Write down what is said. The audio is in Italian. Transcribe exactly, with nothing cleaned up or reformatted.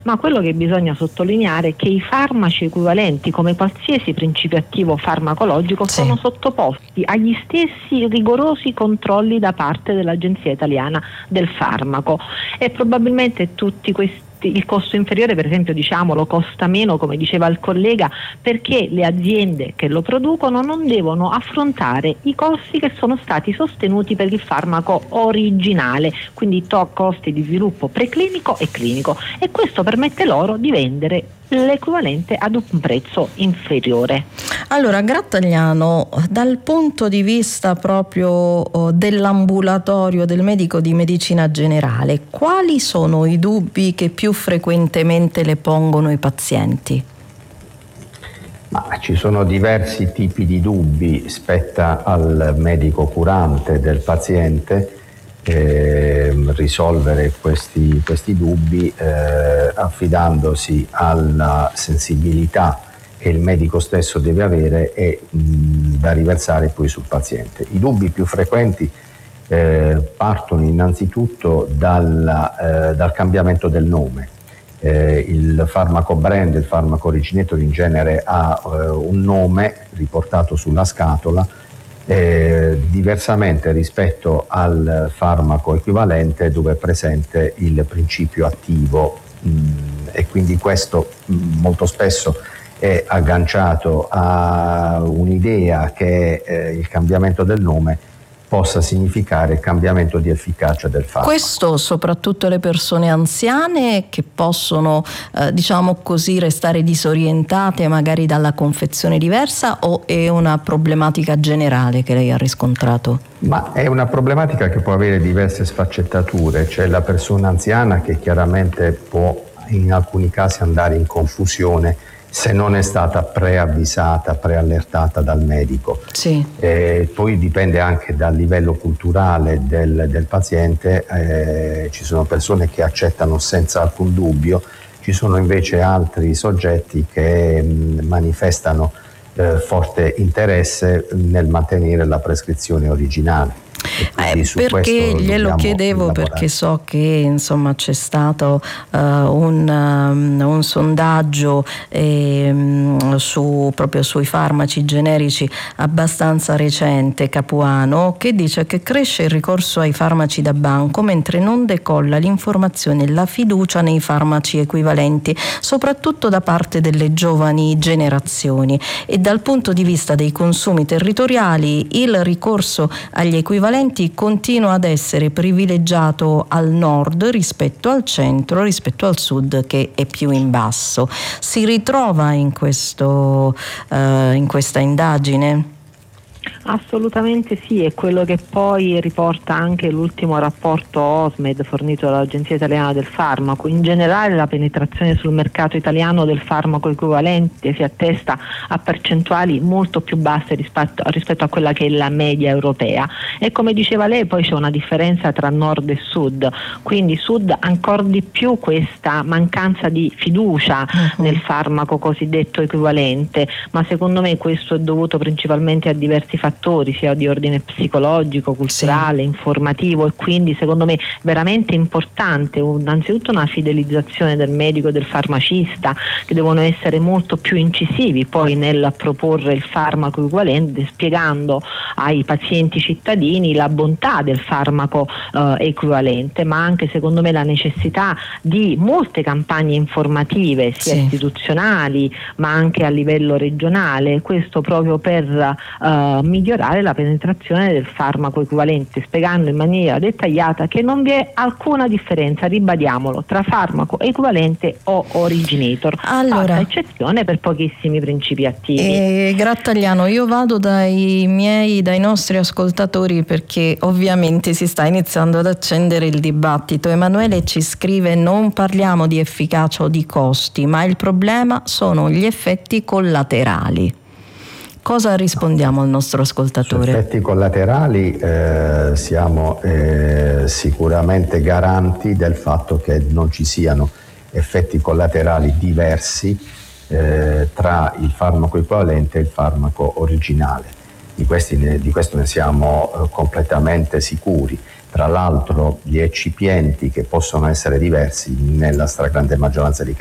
Ma quello che bisogna sottolineare è che i farmaci equivalenti, come qualsiasi principio attivo farmacologico, sì, sono sottoposti agli stessi rigorosi controlli da parte dell'Agenzia Italiana del Farmaco, e probabilmente tutti questi il costo inferiore, per esempio, diciamolo, costa meno, come diceva il collega, perché le aziende che lo producono non devono affrontare i costi che sono stati sostenuti per il farmaco originale, quindi to- costi di sviluppo preclinico e clinico, e questo permette loro di vendere l'equivalente ad un prezzo inferiore. Allora, Grattagliano, dal punto di vista proprio oh, dell'ambulatorio del medico di medicina generale, quali sono i dubbi che più frequentemente le pongono i pazienti? Ma ci sono diversi tipi di dubbi, spetta al medico curante del paziente eh, risolvere questi, questi dubbi eh, affidandosi alla sensibilità che il medico stesso deve avere e mh, da riversare poi sul paziente. I dubbi più frequenti eh, partono innanzitutto dalla, eh, dal cambiamento del nome. Eh, il farmaco brand, il farmaco originator in genere ha eh, un nome riportato sulla scatola, eh, diversamente rispetto al farmaco equivalente dove è presente il principio attivo mh, e quindi questo mh, molto spesso è agganciato a un'idea che eh, il cambiamento del nome possa significare cambiamento di efficacia del farmaco. Questo soprattutto le persone anziane che possono, eh, diciamo così, restare disorientate magari dalla confezione diversa, o è una problematica generale che lei ha riscontrato? Ma è una problematica che può avere diverse sfaccettature. C'è la persona anziana che chiaramente può in alcuni casi andare in confusione se non è stata preavvisata, preallertata dal medico. Sì. Eh, poi dipende anche dal livello culturale del, del paziente, eh, ci sono persone che accettano senza alcun dubbio, ci sono invece altri soggetti che mh, manifestano eh, forte interesse nel mantenere la prescrizione originale. Eh, perché glielo chiedevo lavorare. Perché so che insomma c'è stato uh, un, um, un sondaggio eh, su, proprio sui farmaci generici abbastanza recente, Capuano, che dice che cresce il ricorso ai farmaci da banco mentre non decolla l'informazione e la fiducia nei farmaci equivalenti, soprattutto da parte delle giovani generazioni, e dal punto di vista dei consumi territoriali il ricorso agli equivalenti continua ad essere privilegiato al nord rispetto al centro, rispetto al sud che è più in basso. Si ritrova in questo, uh, in questa indagine? Assolutamente sì, è quello che poi riporta anche l'ultimo rapporto O S M E D fornito dall'Agenzia Italiana del Farmaco. In generale la penetrazione sul mercato italiano del farmaco equivalente si attesta a percentuali molto più basse rispetto, rispetto a quella che è la media europea, e come diceva lei poi c'è una differenza tra nord e sud, quindi sud ancora di più questa mancanza di fiducia uh-huh. nel farmaco cosiddetto equivalente, ma secondo me questo è dovuto principalmente a diversi fattori, sia di ordine psicologico, culturale, sì. informativo, e quindi secondo me veramente importante innanzitutto una fidelizzazione del medico e del farmacista, che devono essere molto più incisivi poi nel proporre il farmaco equivalente, spiegando ai pazienti cittadini la bontà del farmaco eh, equivalente, ma anche secondo me la necessità di molte campagne informative sia sì. istituzionali ma anche a livello regionale, questo proprio per eh, migliorare la penetrazione del farmaco equivalente, spiegando in maniera dettagliata che non vi è alcuna differenza, ribadiamolo, tra farmaco equivalente o originator, allora, fatta eccezione per pochissimi principi attivi. Eh, Grattagliano, io vado dai miei, dai nostri ascoltatori, perché ovviamente si sta iniziando ad accendere il dibattito. Emanuele ci scrive: non parliamo di efficacia o di costi, ma il problema sono gli effetti collaterali. Cosa rispondiamo al nostro ascoltatore? Su effetti collaterali eh, siamo eh, sicuramente garanti del fatto che non ci siano effetti collaterali diversi eh, tra il farmaco equivalente e il farmaco originale. Di, questi ne, di questo ne siamo eh, completamente sicuri. Tra l'altro gli eccipienti, che possono essere diversi, nella stragrande maggioranza di